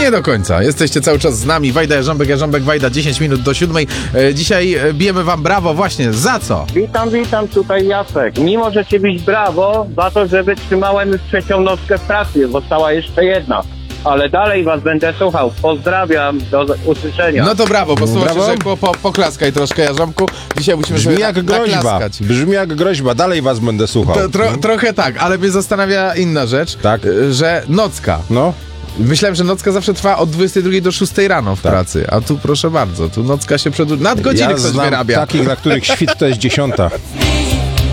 Nie do końca. Jesteście cały czas z nami. Wajda Jarząbek, Wajda, 10 minut do 7. Dzisiaj bijemy wam brawo właśnie. Za co? Witam, tutaj Jacek. Mimo, że ci bić brawo za to, że wytrzymałem już trzecią nockę w pracy, została jeszcze jedna. Ale dalej was będę słuchał. Pozdrawiam, do usłyszenia. No to brawo, bo słowo się Brawo. rzekło, poklaskaj troszkę, Jarząbku. Dzisiaj musimy Brzmi sobie jak groźba. naklaskać. Brzmi jak groźba. Dalej was będę słuchał. Trochę tak, ale mnie zastanawia inna rzecz, Tak. że nocka. No. Myślałem, że nocka zawsze trwa od 22 do 6 rano w pracy, a tu proszę bardzo, tu nocka się przedłuża. Nadgodziny Ja ktoś znam wyrabia. takich, dla których świt to jest 10.